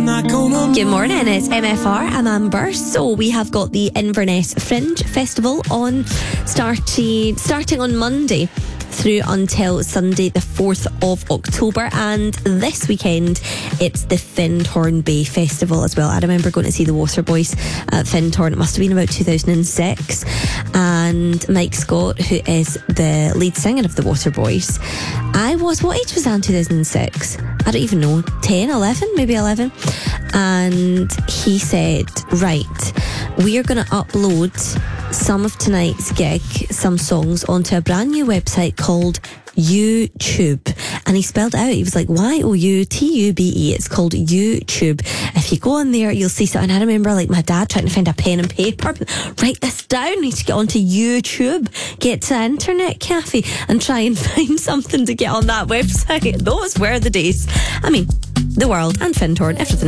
Good morning, it's MFR. I'm Amber. So we have got the Inverness Fringe Festival on starting on Monday through until Sunday the 4th of October, and this weekend it's the Findhorn Bay Festival as well. I remember going to see the Waterboys at Findhorn. It must have been about 2006, and Mike Scott, who is the lead singer of the Waterboys, what age was I in 2006? I don't even know, 10, 11, maybe 11. And he said, right, we are going to upload some of tonight's gig, some songs, onto a brand new website called YouTube. And he spelled out, he was like, YOUTUBE. It's called YouTube. If you go on there, you'll see something. I remember like my dad trying to find a pen and paper. Write this down. Need to get onto YouTube, get to an internet cafe and try and find something to get on that website. Those were the days. I mean, the world and Findhorn, everything.